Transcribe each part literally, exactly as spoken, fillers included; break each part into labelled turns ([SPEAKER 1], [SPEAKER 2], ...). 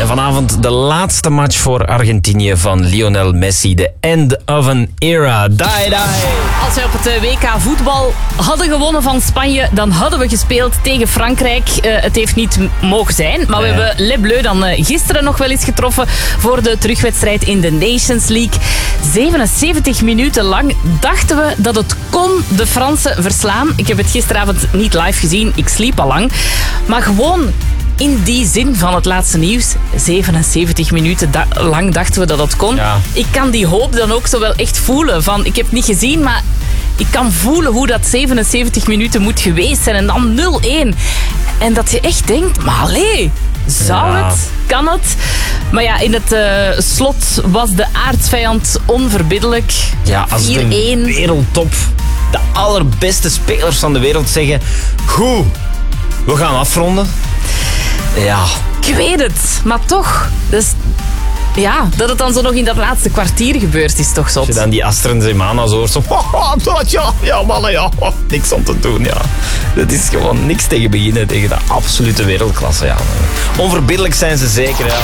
[SPEAKER 1] vanavond de laatste match voor Argentinië van Lionel Messi. The end of an era. Die, die.
[SPEAKER 2] Als wij op het W K voetbal hadden gewonnen van Spanje, dan hadden we gespeeld tegen Frankrijk. Uh, het heeft niet mogen zijn, maar nee. We hebben Les Bleus dan uh, gisteren nog wel eens getroffen voor de terugwedstrijd in de Nations League. zevenenzeventig minuten lang dachten we dat het kon de Fransen verslaan. Ik heb het gisteravond niet live gezien, ik sliep al lang. Maar gewoon in die zin van het laatste nieuws, zevenenzeventig minuten da- lang dachten we dat dat kon. Ja. Ik kan die hoop dan ook zo wel echt voelen. Van, ik heb het niet gezien, maar ik kan voelen hoe dat zevenenzeventig minuten moet geweest zijn. En dan nul-één. En dat je echt denkt, maar allee, zou ja. het? Kan het? Maar ja, in het uh, slot was de aardsvijand onverbiddelijk.
[SPEAKER 1] Ja, als
[SPEAKER 2] vier één.
[SPEAKER 1] De wereldtop, de allerbeste spelers van de wereld zeggen, goed, we gaan afronden. Ja.
[SPEAKER 2] Ik weet het, maar toch. Dus, ja, dat het dan zo nog in dat laatste kwartier gebeurt is toch zot.
[SPEAKER 1] Als je dan die Astrid Zemanas hoort, zo, ja, ja, mannen, ja, niks om te doen, ja. Dat is gewoon niks tegen beginnen, tegen de absolute wereldklasse, ja. Onverbiddelijk zijn ze zeker, ja.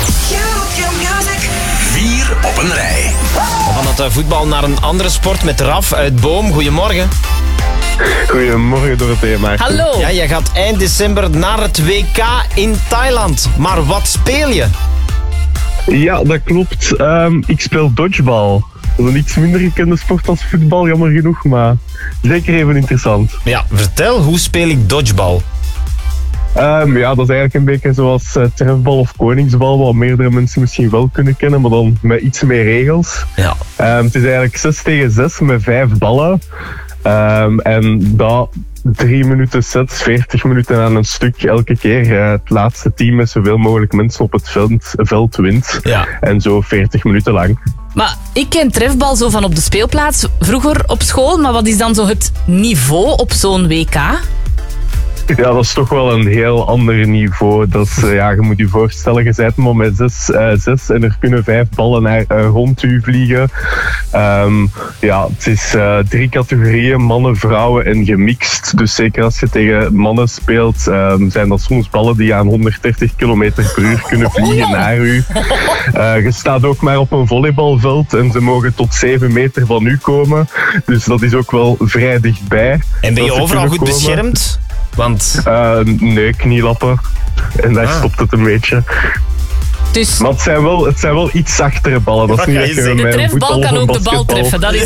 [SPEAKER 3] Vier op een rij.
[SPEAKER 1] Van het voetbal naar een andere sport met Raf uit Boom. Goedemorgen.
[SPEAKER 4] Goedemorgen, Dorothee.
[SPEAKER 2] Hallo.
[SPEAKER 1] Ja, je gaat eind december naar het W K in Thailand. Maar wat speel je?
[SPEAKER 4] Ja, dat klopt. Um, ik speel dodgeball. Dat is een iets minder gekende sport als voetbal, jammer genoeg, maar zeker even interessant.
[SPEAKER 1] Ja, vertel, hoe speel ik dodgeball?
[SPEAKER 4] Um, ja, dat is eigenlijk een beetje zoals uh, trefbal of koningsbal, wat meerdere mensen misschien wel kunnen kennen, maar dan met iets meer regels.
[SPEAKER 1] Ja.
[SPEAKER 4] Um, het is eigenlijk zes tegen zes met vijf ballen. Um, en dat drie minuten sets, veertig minuten aan een stuk elke keer. Uh, het laatste team met zoveel mogelijk mensen op het veld, veld wint. Ja. En zo veertig minuten lang.
[SPEAKER 2] Maar ik ken trefbal zo van op de speelplaats vroeger op school, maar wat is dan zo het niveau op zo'n W K?
[SPEAKER 4] Ja, dat is toch wel een heel ander niveau. Dat is, uh, ja, je moet je voorstellen, je bent maar met zes, uh, zes en er kunnen vijf ballen naar, uh, rond u vliegen. Um, ja, het is uh, drie categorieën, mannen, vrouwen en gemixt. Dus zeker als je tegen mannen speelt, um, zijn dat soms ballen die aan honderddertig kilometer per uur kunnen vliegen naar u. Uh, je staat ook maar op een volleybalveld en ze mogen tot zeven meter van u komen. Dus dat is ook wel vrij dichtbij.
[SPEAKER 1] En ben je overal goed komen. beschermd? Want...
[SPEAKER 4] Uh, nee, knielappen. En daar ah. stopt het een beetje.
[SPEAKER 2] Dus...
[SPEAKER 4] Maar het zijn wel, het zijn wel iets zachtere ballen. Dat is niet dat je
[SPEAKER 2] de trefbal kan ook de bal treffen. Dat is